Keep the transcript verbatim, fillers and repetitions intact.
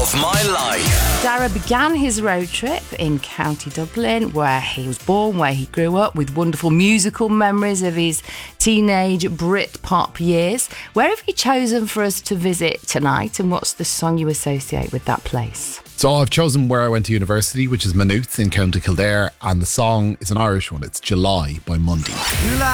Of my life. Dara began his road trip in County Dublin, where he was born, where he grew up, with wonderful musical memories of his teenage Brit pop years. Where have you chosen for us to visit tonight, and what's the song you associate with that place? So I've chosen where I went to university, which is Maynooth in County Kildare, and the song is an Irish one. It's July by Mundy.